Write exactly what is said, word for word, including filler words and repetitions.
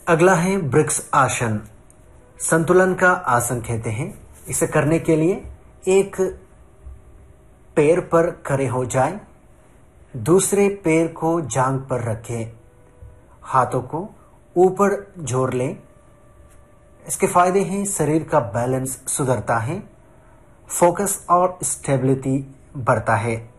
अगला है ब्रिक्स आसन। संतुलन का आसन कहते हैं। इसे करने के लिए एक पैर पर खड़े हो जाएं, दूसरे पैर को जांघ पर रखें, हाथों को ऊपर जोड़ लें। इसके फायदे हैं, शरीर का बैलेंस सुधरता है, फोकस और स्टेबिलिटी बढ़ता है।